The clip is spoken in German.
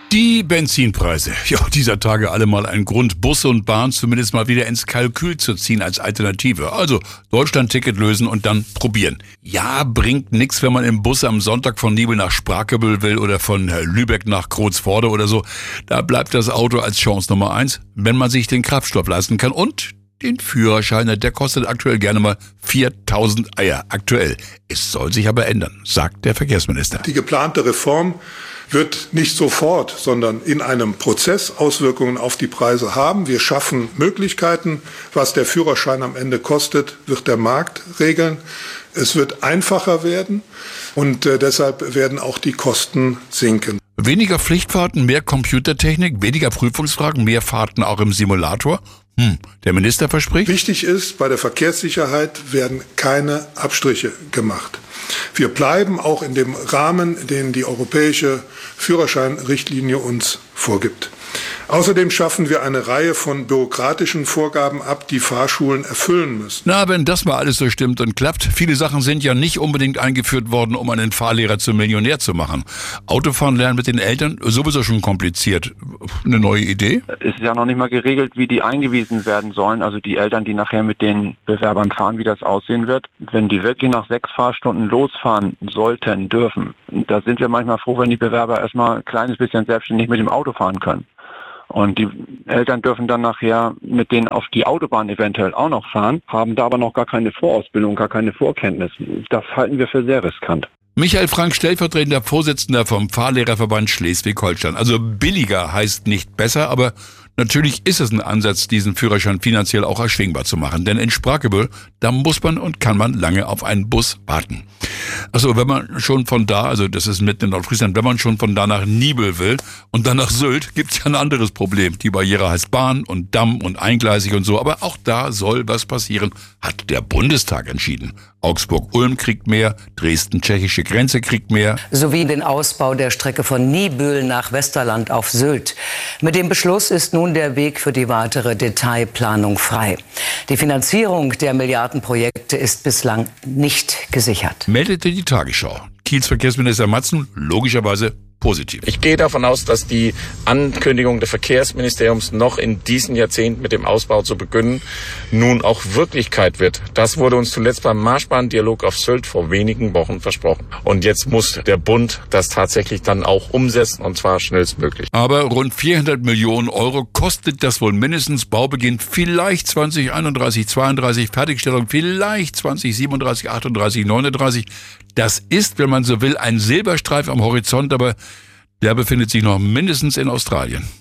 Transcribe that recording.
Die Benzinpreise. Ja, dieser Tage alle mal ein Grund, Busse und Bahn zumindest mal wieder ins Kalkül zu ziehen als Alternative. Also Deutschland-Ticket lösen und dann probieren. Ja, bringt nix, wenn man im Bus am Sonntag von Nibel nach Sprackebull will oder von Lübeck nach Krotzforde oder so. Da bleibt das Auto als Chance Nummer 1, wenn man sich den Kraftstoff leisten kann und den Führerschein, der kostet aktuell gerne mal 4.000 Eier. Aktuell. Es soll sich aber ändern, sagt der Verkehrsminister. Die geplante Reform wird nicht sofort, sondern in einem Prozess Auswirkungen auf die Preise haben. Wir schaffen Möglichkeiten. Was der Führerschein am Ende kostet, wird der Markt regeln. Es wird einfacher werden und deshalb werden auch die Kosten sinken. Weniger Pflichtfahrten, mehr Computertechnik, weniger Prüfungsfragen, mehr Fahrten auch im Simulator. Der Minister verspricht. Wichtig ist, bei der Verkehrssicherheit werden keine Abstriche gemacht. Wir bleiben auch in dem Rahmen, den die europäische Führerscheinrichtlinie uns vorgibt. Außerdem schaffen wir eine Reihe von bürokratischen Vorgaben ab, die Fahrschulen erfüllen müssen. Na, wenn das mal alles so stimmt und klappt. Viele Sachen sind ja nicht unbedingt eingeführt worden, um einen Fahrlehrer zum Millionär zu machen. Autofahren lernen mit den Eltern, sowieso schon kompliziert. Eine neue Idee? Es ist ja noch nicht mal geregelt, wie die eingewiesen werden sollen. Also die Eltern, die nachher mit den Bewerbern fahren, wie das aussehen wird. Wenn die wirklich nach 6 Fahrstunden losfahren sollten, dürfen, da sind wir manchmal froh, wenn die Bewerber erstmal ein kleines bisschen selbstständig mit dem Auto fahren können. Und die Eltern dürfen dann nachher mit denen auf die Autobahn eventuell auch noch fahren, haben da aber noch gar keine Vorausbildung, gar keine Vorkenntnis. Das halten wir für sehr riskant. Michael Frank, stellvertretender Vorsitzender vom Fahrlehrerverband Schleswig-Holstein. Also billiger heißt nicht besser, aber natürlich ist es ein Ansatz, diesen Führerschein finanziell auch erschwingbar zu machen. Denn in Sprackebull, da muss man und kann man lange auf einen Bus warten. Also wenn man schon von da, also das ist mitten in Nordfriesland, wenn man schon von da nach Nibel will und dann nach Sylt, gibt's ja ein anderes Problem. Die Barriere heißt Bahn und Damm und eingleisig und so. Aber auch da soll was passieren, hat der Bundestag entschieden. Augsburg-Ulm kriegt mehr, Dresden-tschechische Grenze kriegt mehr. Sowie den Ausbau der Strecke von Nibel nach Westerland auf Sylt. Mit dem Beschluss ist nun der Weg für die weitere Detailplanung frei. Die Finanzierung der Milliardenprojekte ist bislang nicht gesichert. Meldete die Tagesschau. Kiels Verkehrsminister Matzen logischerweise positiv. Ich gehe davon aus, dass die Ankündigung des Verkehrsministeriums noch in diesem Jahrzehnt mit dem Ausbau zu beginnen, nun auch Wirklichkeit wird. Das wurde uns zuletzt beim Marschbahndialog auf Sylt vor wenigen Wochen versprochen. Und jetzt muss der Bund das tatsächlich dann auch umsetzen, und zwar schnellstmöglich. Aber rund 400 Millionen Euro kostet das wohl mindestens. Baubeginn vielleicht 2031, 32, Fertigstellung vielleicht 2037, 38, 39. Das ist, wenn man so will, ein Silberstreif am Horizont, aber der befindet sich noch mindestens in Australien.